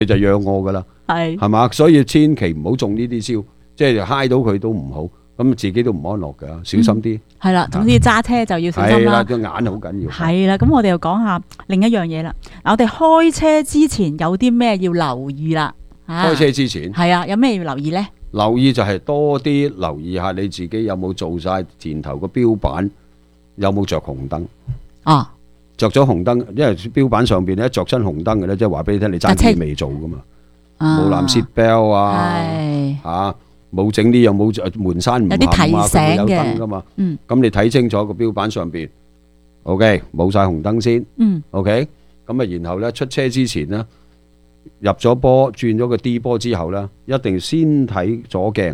你就讓我噶啦，係嘛？所以千祈唔好中呢啲招，即係揩到佢都唔好，咁自己都唔安樂噶，小心啲。 係啦，總之揸車就要小心啦。 個眼好緊要。 係啦，咁我哋又講下另一樣嘢啦。嗱，我哋開車之前有啲咩要留意啦？ 開車之前係啊，有咩要留意呢？ 留意就係多啲留意下你自己有冇做晒前頭個標板，有冇着紅燈。着咗紅燈，因為標板上邊咧着親紅燈嘅咧，即係話俾你聽，你揸車未做噶嘛，冇攬 seat belt 啊，冇整呢樣冇門閂唔冚啊，佢有燈噶嘛。咁你睇清楚個標板上邊 ，OK， 冇晒紅燈先，OK， 咁啊，然後咧出車之前咧，入咗波轉咗個 D 波之後咧，一定先睇左鏡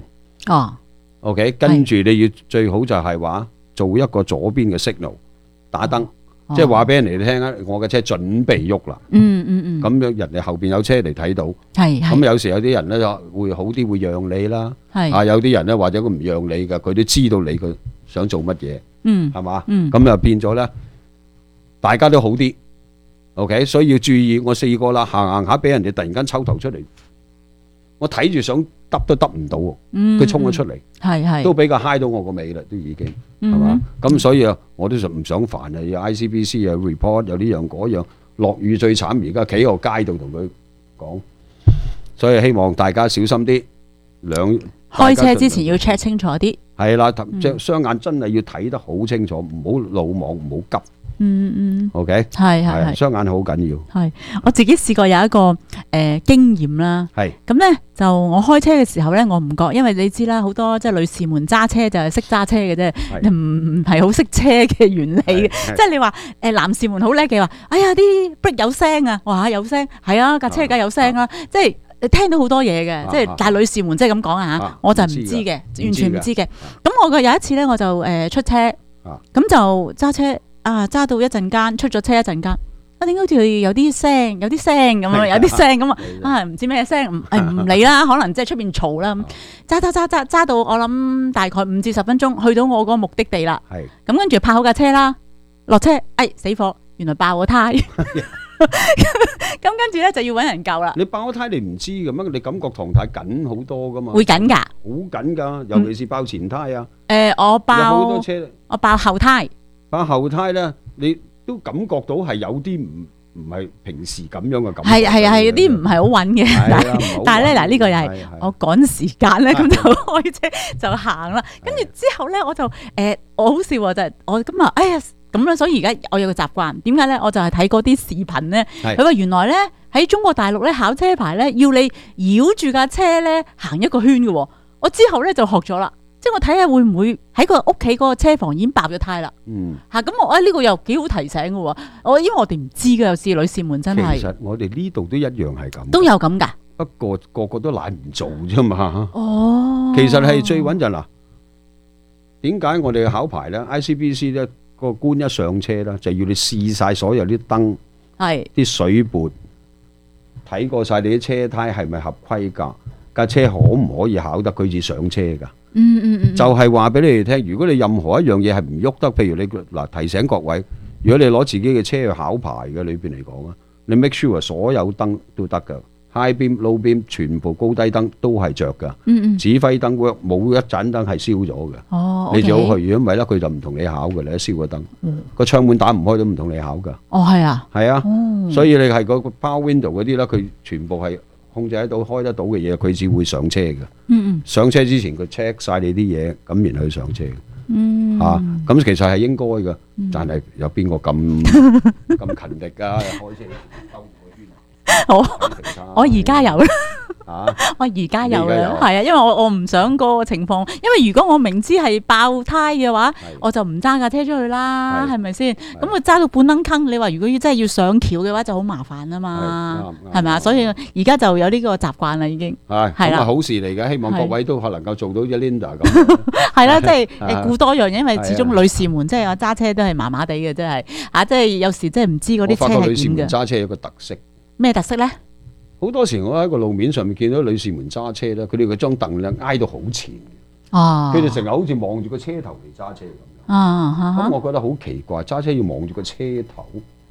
，OK， 跟住你要最好就係話做一個左邊嘅 signal 打燈。即係話俾人哋聽啊！我嘅車準備喐啦，咁樣人哋後邊有車嚟睇到，咁有時有啲人咧會好啲，會讓你啦，有啲人咧或者佢唔讓你嘅，佢都知道你佢想做乜嘢，係嘛？咁就變咗咧，大家都好啲 ，OK， 所以要注意。我試過啦，行下俾人哋突然間抽頭出嚟，我睇住想揼都揼唔到喎，佢衝咗出嚟，都比較揩到我個尾啦，都已經係嘛？咁所以啊，我都唔想煩啊，要 ICBC 啊 report 有呢樣嗰樣，落雨最慘，而家企喺個街度同佢講，所以希望大家小心啲， 開車之前要 check 清楚啲， 係啦，隻雙眼真係要睇得好清楚，唔好魯莽，唔好急。OK， 係雙眼好緊要。係我自己試過有一個經驗啦。係咁咧，就我開車嘅時候咧，我唔覺，因為你知啦，好多即係女士們揸車就係識揸車嘅啫，唔係好識車嘅原理嘅。即係你話男士們好叻嘅話，哎呀啲 brake 有聲啊，我話有聲，係啊架車梗係有聲啦，即係你聽到好多嘢嘅，即係但係女士們即係咁講啊嚇，我就唔知嘅，完全唔知嘅。咁我有一次咧，我就出車，咁就揸車。揸到一陣間，出咗車一陣間，點解好似有啲聲咁啊？有啲聲咁啊！唔知咩聲，唔理啦，可能即係出邊嘈啦。揸到我諗大概5至10分鐘，去到我嗰個目的地啦。咁跟住泊好架車啦，落車，死火，原來爆咗胎。咁跟住咧就要揾人救啦。你爆咗胎你唔知嘅咩？你感覺狀態緊好多噶嘛？會緊㗎，好緊㗎，尤其是爆前胎啊。我爆後胎。爆後胎咧，你都感覺到係有啲唔係平時咁樣嘅感覺。係有啲唔係好穩嘅。但係咧嗱，呢個又係我趕時間咧，咁就開車就行啦。跟住之後咧，我就我好笑喎，就係我咁啊，哎呀咁啦，所以而家我有個習慣，點解咧？我就係睇嗰啲視頻咧，佢話原來咧喺中國大陸咧考車牌咧，要你繞住架車咧行一個圈嘅喎。我之後咧就學咗啦。即係我睇下會唔會喺個屋企嗰個車房已經爆咗胎啦。咁我呢個又幾好提醒嘅喎。因為我哋唔知嘅，有時女士們真係。其實我哋呢度都一樣係咁。都有咁㗎。不過個個都懶唔做啫嘛。其實係最穩陣嗱。點解我哋考牌咧 ？ICBC 咧個官一上車咧，就要你試晒所有啲燈，啲水撥，睇過晒你啲車胎係咪合規格，架車可唔可以考得佢至上車㗎？就係話俾你哋聽，如果你任何一樣嘢係唔喐得，譬如你嗱提醒各位，如果你攞自己嘅車去考牌嘅裏邊嚟講啊，你 make sure 所有燈都得㗎 ，high beam、low beam 全部高低燈都係着㗎，指揮燈 work 冇一盞燈係燒咗嘅，你最好去，如果唔係咧，佢就唔同你考嘅，你一燒個燈，個窗門打唔開都唔同你考㗎。係啊，係啊，所以你係嗰個 power window 嗰啲咧，佢全部係控制得到、開得到嘅嘢，佢只會上車嘅。上車之前佢 check 晒你啲嘢，咁然後去上車。咁其實係應該嘅，但係有邊個咁勤力㗎？開車兜個圈。我而家有啦。我而家有啦，係啊，因為我唔想嗰個情況，因為如果我明知係爆胎嘅話，我就唔揸架車出去啦，係咪先？咁我揸到半撚坑，你話如果真係要上橋嘅話，就好麻煩啊嘛，係咪啊？所以而家就有呢個習慣啦，已經係啦，好事嚟嘅，希望各位都能夠做到 Linda 咁。係啦，即係顧多樣嘢，因為始終女士們即係揸車都係麻麻地嘅，真係即係有時真係唔知嗰啲車係點嘅。我發覺女士們揸車有個特色，咩特色咧？好多時我喺個路面上面見到女士們揸車咧，佢哋嗰張凳咧挨到好前，佢哋成日好似望住個車頭嚟揸車咁樣。咁我覺得好奇怪，揸車要望住個車頭，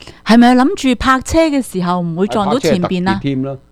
係咪諗住泊車嘅時候唔會撞到前邊啊？ 添啦，